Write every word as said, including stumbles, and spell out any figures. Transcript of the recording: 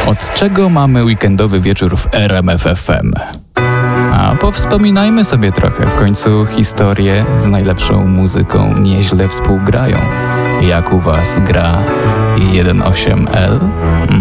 Od czego mamy weekendowy wieczór w R M F F M? A powspominajmy sobie trochę, w końcu historie z najlepszą muzyką nieźle współgrają. Jak u was gra jeden osiem L?